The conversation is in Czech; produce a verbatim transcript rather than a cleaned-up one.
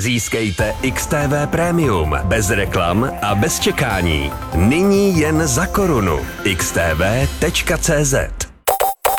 Získejte X T V Premium bez reklam a bez čekání. Nyní jen za korunu. x t v tečka c z